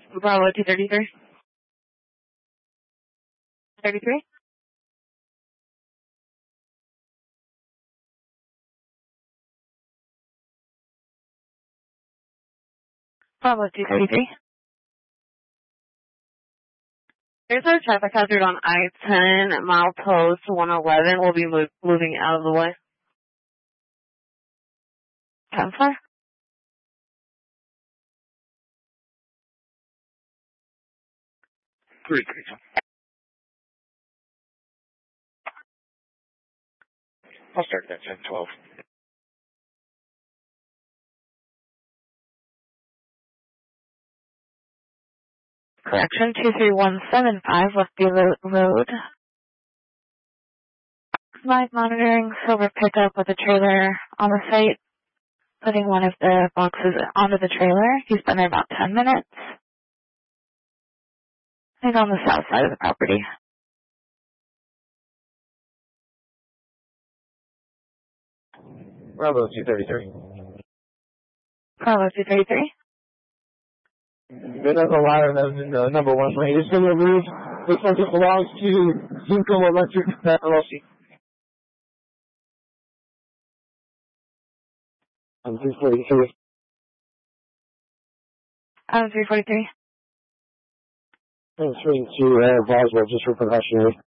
Bravo 233. 33. Bravo 233. There's a traffic hazard on I-10, milepost 111. We'll be moving out of the way. 10-4. Three. I'll start that 10-12. Correction, 23175 Westby Road. Live monitoring silver pickup with a trailer on the site, putting one of the boxes onto the trailer. He's been there about 10 minutes. He's on the south side of the property. Bravo 233. Bravo 233. Good as a ladder that's in the number 1 lane. It's going to move. This one just belongs to Zuko Electric LLC. I'm 343. 343. I'm swinging to Boswell just for precautionary.